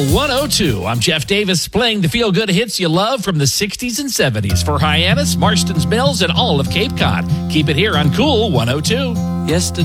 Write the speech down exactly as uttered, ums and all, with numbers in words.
one oh two. I'm Jeff Davis playing the feel-good hits you love from the sixties and seventies for Hyannis, Marston's Mills, and all of Cape Cod. Keep it here on Cool one oh two. Yesterday.